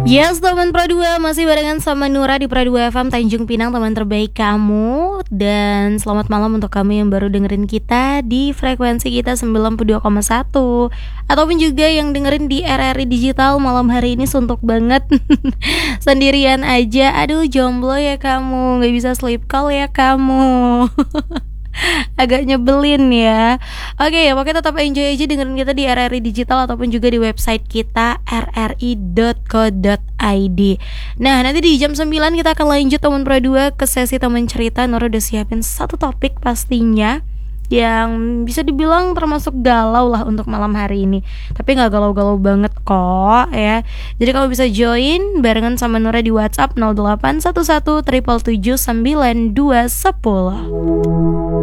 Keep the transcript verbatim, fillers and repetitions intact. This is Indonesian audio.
Yes, teman Pro dua masih barengan sama Nura di Pro dua F M Tanjung Pinang, teman terbaik kamu. Dan selamat malam untuk kamu yang baru dengerin kita di frekuensi kita sembilan puluh dua koma satu, ataupun juga yang dengerin di R R I Digital malam hari ini suntuk banget. Sendirian aja, aduh jomblo ya kamu, gak bisa sleep call ya kamu. Agak nyebelin ya. Oke ya, pokoknya tetap enjoy aja dengerin kita di R R I Digital ataupun juga di website kita r r i dot co dot i d. Nah, nanti di jam sembilan kita akan lanjut teman Pro dua ke sesi teman cerita. Nora udah siapin satu topik pastinya yang bisa dibilang termasuk galau lah untuk malam hari ini. Tapi gak galau-galau banget kok ya. Jadi kamu bisa join barengan sama Nora di WhatsApp nol delapan satu satu tujuh tujuh tujuh sembilan dua satu nol.